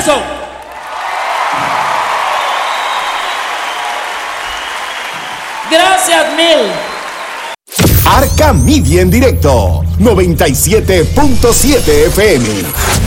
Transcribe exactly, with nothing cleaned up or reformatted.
aplauso. Gracias mil. Arca Media en directo, noventa y siete punto siete F M.